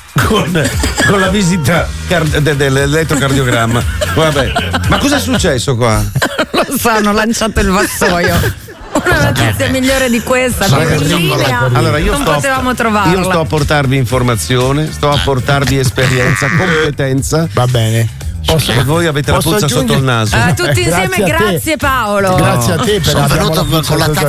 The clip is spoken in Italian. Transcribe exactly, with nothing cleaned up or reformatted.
con, con la visita car- de- dell'elettrocardiogramma. Vabbè, ma cos'è successo qua? Lo so, hanno lanciato il vassoio. Una notizia migliore di questa, Allora, in linea, allora, io non sto, potevamo trovarla. Io sto a portarvi informazione, sto a portarvi esperienza, competenza. Va bene. Posso, e voi avete la puzza sotto il naso. Uh, tutti insieme, grazie, grazie Paolo. Grazie a te per Sono abbiamo venuto la con l'attacco